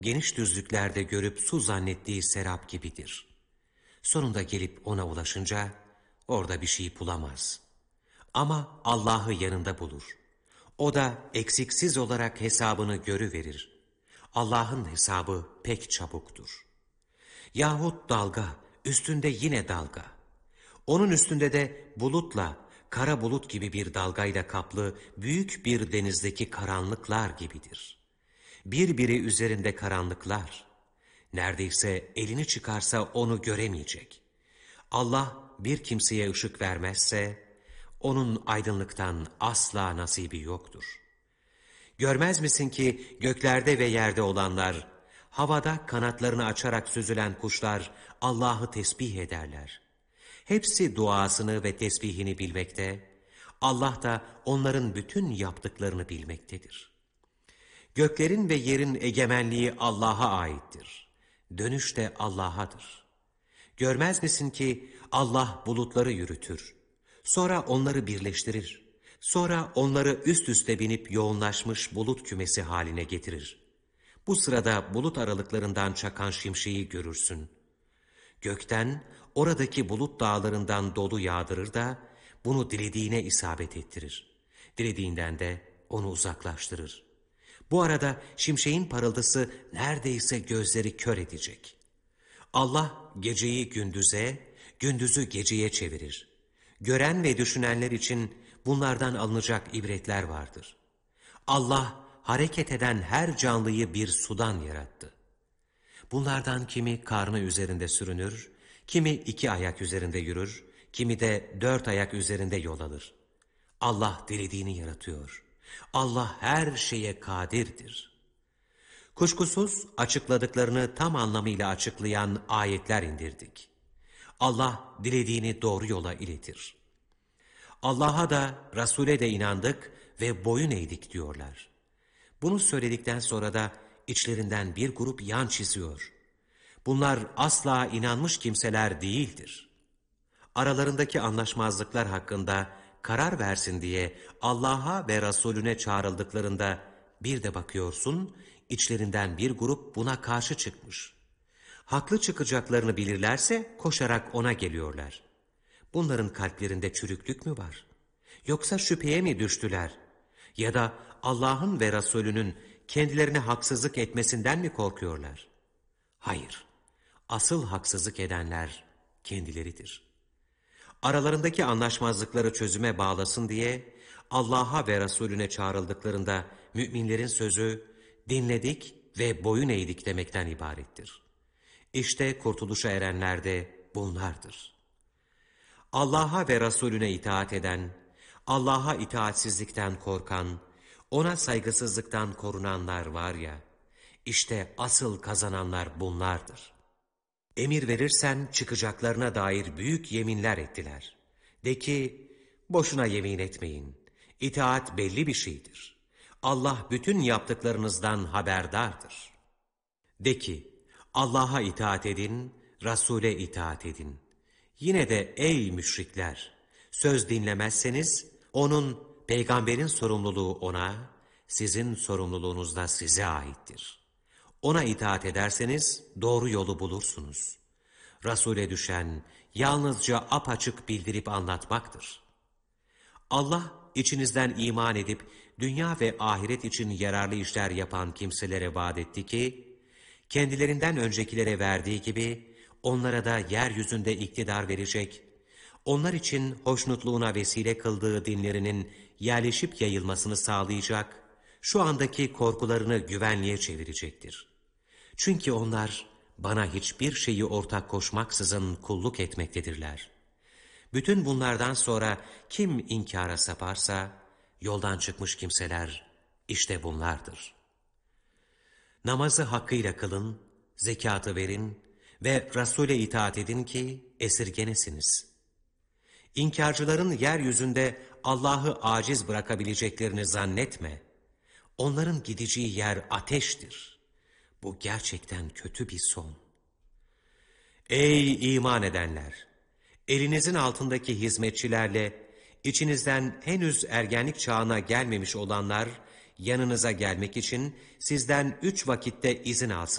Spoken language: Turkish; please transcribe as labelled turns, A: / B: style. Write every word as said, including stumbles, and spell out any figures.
A: geniş düzlüklerde görüp su zannettiği serap gibidir. Sonunda gelip ona ulaşınca orada bir şey bulamaz. Ama Allah'ı yanında bulur. O da eksiksiz olarak hesabını görüverir. Allah'ın hesabı pek çabuktur. Yahut dalga, üstünde yine dalga. Onun üstünde de bulutla, kara bulut gibi bir dalgayla kaplı büyük bir denizdeki karanlıklar gibidir. Birbiri üzerinde karanlıklar. Neredeyse elini çıkarsa onu göremeyecek. Allah bir kimseye ışık vermezse, onun aydınlıktan asla nasibi yoktur. Görmez misin ki göklerde ve yerde olanlar, havada kanatlarını açarak süzülen kuşlar Allah'ı tesbih ederler. Hepsi duasını ve tesbihini bilmekte, Allah da onların bütün yaptıklarını bilmektedir. Göklerin ve yerin egemenliği Allah'a aittir. Dönüş de Allah'adır. Görmez misin ki Allah bulutları yürütür. Sonra onları birleştirir. Sonra onları üst üste binip yoğunlaşmış bulut kümesi haline getirir. Bu sırada bulut aralıklarından çakan şimşeği görürsün. Gökten, oradaki bulut dağlarından dolu yağdırır da bunu dilediğine isabet ettirir. Dilediğinden de onu uzaklaştırır. Bu arada şimşeğin parıltısı neredeyse gözleri kör edecek. Allah geceyi gündüze, gündüzü geceye çevirir. Gören ve düşünenler için bunlardan alınacak ibretler vardır. Allah hareket eden her canlıyı bir sudan yarattı. Bunlardan kimi karnı üzerinde sürünür, kimi iki ayak üzerinde yürür, kimi de dört ayak üzerinde yol alır. Allah dilediğini yaratıyor. Allah her şeye kadirdir. Kuşkusuz açıkladıklarını tam anlamıyla açıklayan ayetler indirdik. Allah dilediğini doğru yola iletir. Allah'a da Resul'e de inandık ve boyun eğdik diyorlar. Bunu söyledikten sonra da içlerinden bir grup yan çiziyor. Bunlar asla inanmış kimseler değildir. Aralarındaki anlaşmazlıklar hakkında karar versin diye Allah'a ve Resulüne çağrıldıklarında bir de bakıyorsun, içlerinden bir grup buna karşı çıkmış. Haklı çıkacaklarını bilirlerse koşarak ona geliyorlar. Bunların kalplerinde çürüklük mü var? Yoksa şüpheye mi düştüler? Ya da Allah'ın ve Resulünün kendilerine haksızlık etmesinden mi korkuyorlar? Hayır, asıl haksızlık edenler kendileridir. Aralarındaki anlaşmazlıkları çözüme bağlasın diye Allah'a ve Resulüne çağrıldıklarında müminlerin sözü dinledik ve boyun eğdik demekten ibarettir. İşte kurtuluşa erenler de bunlardır. Allah'a ve Resulüne itaat eden, Allah'a itaatsizlikten korkan, ona saygısızlıktan korunanlar var ya, işte asıl kazananlar bunlardır. Emir verirsen çıkacaklarına dair büyük yeminler ettiler. De ki, boşuna yemin etmeyin. İtaat belli bir şeydir. Allah bütün yaptıklarınızdan haberdardır. De ki, Allah'a itaat edin, Resul'e itaat edin. Yine de ey müşrikler, söz dinlemezseniz, onun, peygamberin sorumluluğu ona, sizin sorumluluğunuz da size aittir. Ona itaat ederseniz doğru yolu bulursunuz. Resul'e düşen yalnızca apaçık bildirip anlatmaktır. Allah içinizden iman edip dünya ve ahiret için yararlı işler yapan kimselere vaat etti ki, kendilerinden öncekilere verdiği gibi onlara da yeryüzünde iktidar verecek, onlar için hoşnutluğuna vesile kıldığı dinlerinin yerleşip yayılmasını sağlayacak, şu andaki korkularını güvenliğe çevirecektir. Çünkü onlar bana hiçbir şeyi ortak koşmaksızın kulluk etmektedirler. Bütün bunlardan sonra kim inkara saparsa, yoldan çıkmış kimseler işte bunlardır. Namazı hakkıyla kılın, zekatı verin ve Resul'e itaat edin ki esirgenesiniz. İnkarcıların yeryüzünde Allah'ı aciz bırakabileceklerini zannetme. Onların gideceği yer ateştir. Bu gerçekten kötü bir son. Ey iman edenler! Elinizin altındaki hizmetçilerle içinizden henüz ergenlik çağına gelmemiş olanlar yanınıza gelmek için sizden üç vakitte izin alsın.